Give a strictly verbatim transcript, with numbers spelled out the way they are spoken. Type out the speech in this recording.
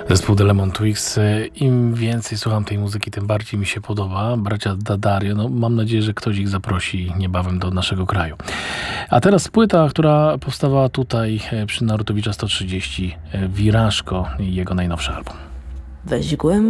Zespół Delemon Twix. Im więcej słucham tej muzyki, tym bardziej mi się podoba. Bracia Daddario, no mam nadzieję, że ktoś ich zaprosi niebawem do naszego kraju. A teraz płyta, która powstawała tutaj przy Narutowicza sto trzydzieści, Wirażko i jego najnowszy album. Weź głęboko